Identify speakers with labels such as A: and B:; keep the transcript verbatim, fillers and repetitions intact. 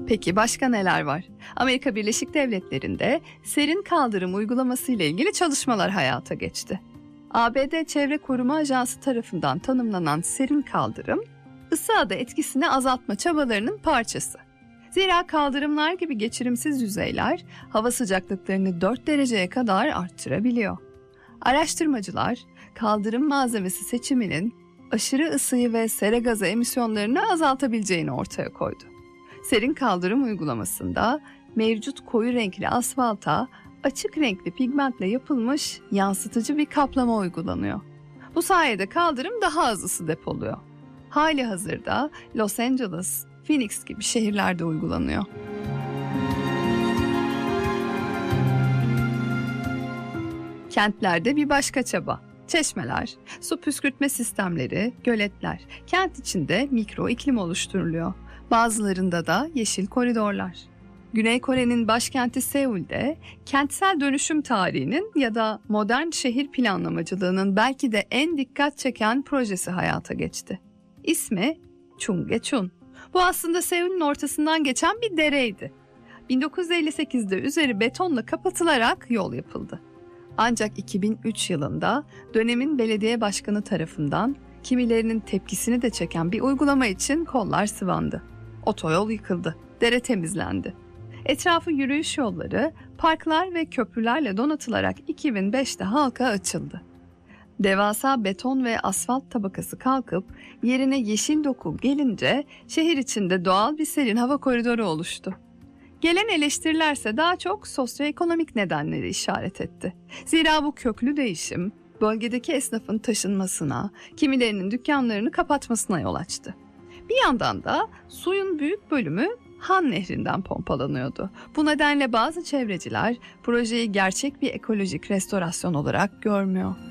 A: Peki başka neler var? Amerika Birleşik Devletleri'nde serin kaldırım uygulaması ile ilgili çalışmalar hayata geçti. A B D Çevre Koruma Ajansı tarafından tanımlanan serin kaldırım, ısı adı etkisini azaltma çabalarının parçası. Zira kaldırımlar gibi geçirimsiz yüzeyler hava sıcaklıklarını dört dereceye kadar arttırabiliyor. Araştırmacılar, kaldırım malzemesi seçiminin aşırı ısıyı ve sera gazı emisyonlarını azaltabileceğini ortaya koydu. Serin kaldırım uygulamasında mevcut koyu renkli asfalta açık renkli pigmentle yapılmış yansıtıcı bir kaplama uygulanıyor. Bu sayede kaldırım daha az ısı depoluyor. Hali hazırda Los Angeles, Phoenix gibi şehirlerde uygulanıyor. Kentlerde bir başka çaba. Çeşmeler, su püskürtme sistemleri, göletler. Kent içinde mikro iklim oluşturuluyor. Bazılarında da yeşil koridorlar. Güney Kore'nin başkenti Seul'de kentsel dönüşüm tarihinin ya da modern şehir planlamacılığının belki de en dikkat çeken projesi hayata geçti. İsmi Chunggaecheon. Bu aslında Seul'ün ortasından geçen bir dereydi. bin dokuz yüz elli sekizde üzeri betonla kapatılarak yol yapıldı. Ancak iki bin üç yılında dönemin belediye başkanı tarafından kimilerinin tepkisini de çeken bir uygulama için kollar sıvandı. Otoyol yıkıldı, dere temizlendi. Etrafı yürüyüş yolları, parklar ve köprülerle donatılarak iki bin beşte halka açıldı. Devasa beton ve asfalt tabakası kalkıp yerine yeşil doku gelince şehir içinde doğal bir serin hava koridoru oluştu. Gelen eleştirilerse daha çok sosyoekonomik nedenleri işaret etti. Zira bu köklü değişim bölgedeki esnafın taşınmasına, kimilerinin dükkanlarını kapatmasına yol açtı. Bir yandan da suyun büyük bölümü Han Nehri'nden pompalanıyordu. Bu nedenle bazı çevreciler projeyi gerçek bir ekolojik restorasyon olarak görmüyor.